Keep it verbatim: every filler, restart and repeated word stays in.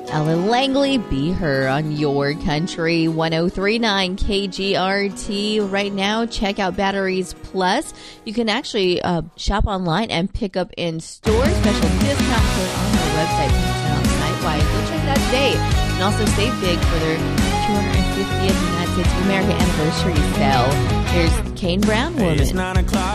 Ellen Langley, Be Her on your country, one oh three point nine K G R T. Right now, check out Batteries Plus. You can actually uh, shop online and pick up in store. Special discount code on their website, percent off site-wide. Go check it out today. And also save big for their two hundred fiftieth United States of America anniversary sale. Here's Kane Brown, Woman. It's nine o'clock.